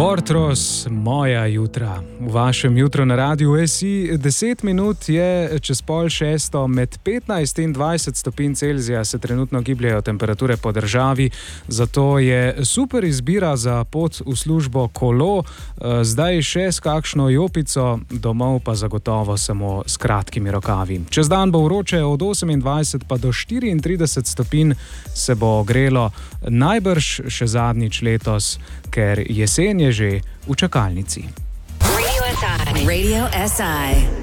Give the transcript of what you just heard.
Portros, moja jutra. V vašem jutru na Radiu SI 10 minut je čez pol šesto, med 15 in 20 stopinj Celzija se trenutno gibljajo temperature po državi, zato je super izbira za pot v službo kolo, zdaj še s kakšno jopico, domov pa zagotovo samo s kratkimi rokavi. Čez dan bo vroče, od 28 pa do 34 stopinj se bo ogrelo, najbrž še zadnjič letos, ker jesen je že v čakalnici. Radio SI.